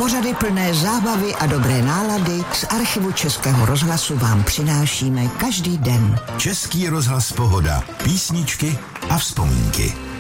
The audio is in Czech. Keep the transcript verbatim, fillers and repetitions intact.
Pořady plné zábavy a dobré nálady z archivu Českého rozhlasu vám přinášíme každý den. Český rozhlas Pohoda. Písničky a vzpomínky.